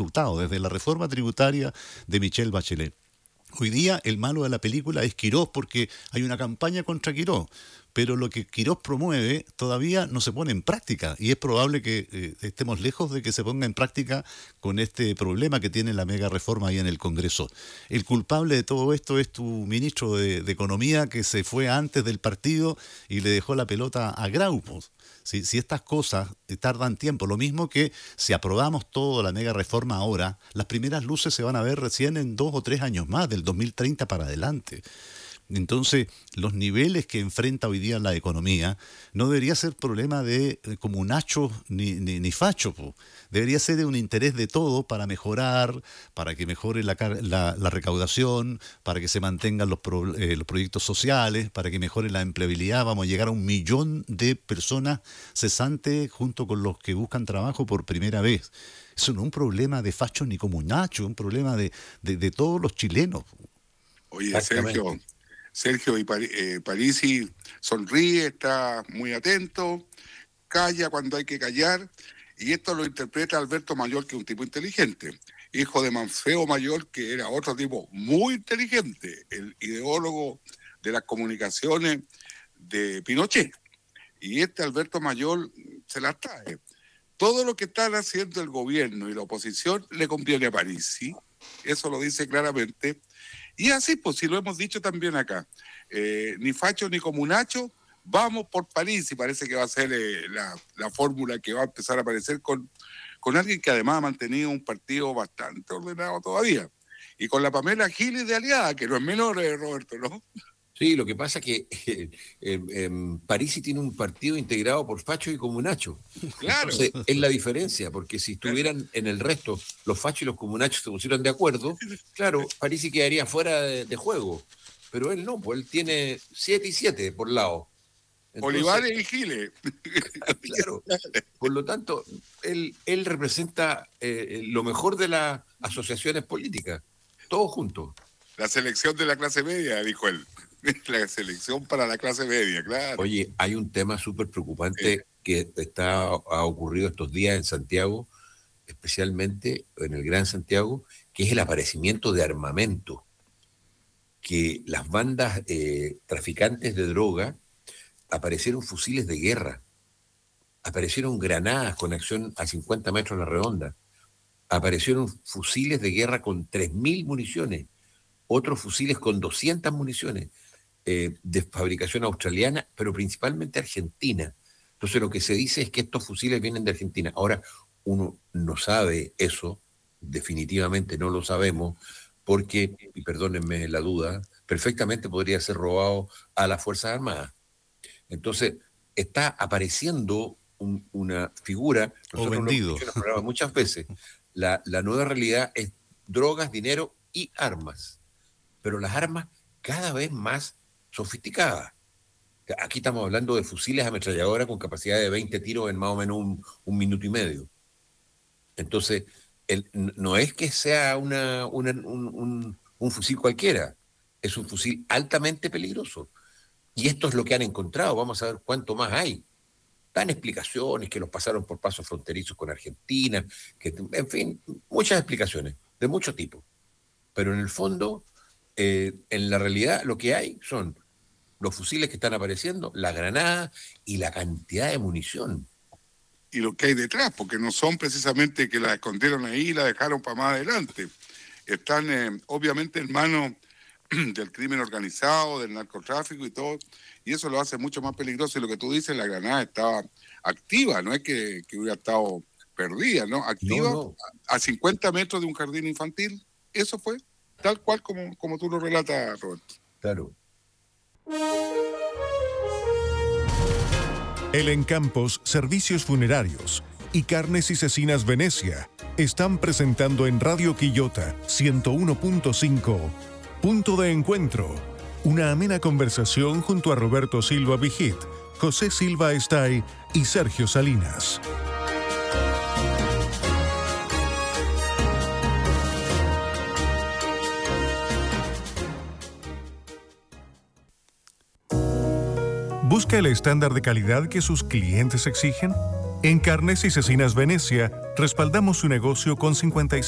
resultados, desde la reforma tributaria de Michelle Bachelet. Hoy día el malo de la película es Quirós porque hay una campaña contra Quirós, pero lo que Quirós promueve todavía no se pone en práctica y es probable que estemos lejos de que se ponga en práctica con este problema que tiene la mega reforma ahí en el Congreso. El culpable de todo esto es tu ministro de Economía que se fue antes del partido y le dejó la pelota a Grau. Si estas cosas tardan tiempo, lo mismo que si aprobamos toda la mega reforma ahora, las primeras luces se van a ver recién en 2 o 3 años más, del 2030 para adelante. Entonces, los niveles que enfrenta hoy día la economía no debería ser problema de comunachos ni fachos. Debería ser de un interés de todo para mejorar, para que mejore la recaudación, para que se mantengan los proyectos sociales, para que mejore la empleabilidad. Vamos a llegar a 1 millón de personas cesantes junto con los que buscan trabajo por primera vez. Eso no es un problema de fachos ni comunachos, es un problema de todos los chilenos. Oye, Sergio y Parisi sonríe, está muy atento, calla cuando hay que callar, y esto lo interpreta Alberto Mayor, que es un tipo inteligente, hijo de Manfeo Mayor, que era otro tipo muy inteligente, el ideólogo de las comunicaciones de Pinochet. Y este Alberto Mayor se las trae. Todo lo que están haciendo el gobierno y la oposición le conviene a Parisi, eso lo dice claramente. Y así, pues, si lo hemos dicho también acá, ni facho ni comunacho, vamos por París, y parece que va a ser la fórmula que va a empezar a aparecer con alguien que además ha mantenido un partido bastante ordenado todavía, y con la Pamela Giles de aliada, que no es menor, Roberto, ¿no? Sí, lo que pasa es que Parisi tiene un partido integrado por fachos y comunachos. Claro. Entonces, es la diferencia, porque si estuvieran en el resto, los fachos y los comunachos se pusieran de acuerdo, claro, Parisi quedaría fuera de juego. Pero él no, pues él tiene 7 y 7 por lado. Entonces, Olivares y Giles. Claro. Por lo tanto, él representa lo mejor de las asociaciones políticas, todos juntos. La selección de la clase media, dijo él. La selección para la clase media, claro. Oye, hay un tema súper preocupante que ha ocurrido estos días en Santiago, especialmente en el Gran Santiago, que es el aparecimiento de armamento. Que las bandas traficantes de droga aparecieron fusiles de guerra, aparecieron granadas con acción a 50 metros a la redonda, aparecieron fusiles de guerra con 3.000 municiones, otros fusiles con 200 municiones, de fabricación australiana, pero principalmente argentina. Entonces lo que se dice es que estos fusiles vienen de Argentina. Ahora, uno no sabe eso, definitivamente no lo sabemos, porque, y perdónenme la duda, perfectamente podría ser robado a las Fuerzas Armadas. Entonces, está apareciendo una figura, nosotros lo hemos dicho en el programa muchas veces, la nueva realidad es drogas, dinero y armas, pero las armas cada vez más sofisticadas. Aquí estamos hablando de fusiles ametralladoras con capacidad de 20 tiros en más o menos un minuto y medio. Entonces, no es que sea un fusil cualquiera, es un fusil altamente peligroso. Y esto es lo que han encontrado, vamos a ver cuánto más hay. Dan explicaciones que los pasaron por pasos fronterizos con Argentina, en fin, muchas explicaciones, de mucho tipo. Pero en el fondo, en la realidad, lo que hay son los fusiles que están apareciendo, las granadas y la cantidad de munición. Y lo que hay detrás, porque no son precisamente que la escondieron ahí y la dejaron para más adelante. Están obviamente en manos del crimen organizado, del narcotráfico y todo, y eso lo hace mucho más peligroso. Y lo que tú dices, la granada estaba activa, no es que hubiera estado perdida, ¿no? Activa no. A 50 metros de un jardín infantil, eso fue, tal cual como tú lo relatas, Roberto. Claro. El Encampos Servicios Funerarios y Carnes y Cecinas Venecia están presentando en Radio Quillota 101.5 Punto de Encuentro, una amena conversación junto a Roberto Silva Vigit, José Silva Estay y Sergio Salinas. ¿Busca el estándar de calidad que sus clientes exigen? En Carnes y Cecinas Venecia respaldamos su negocio con 55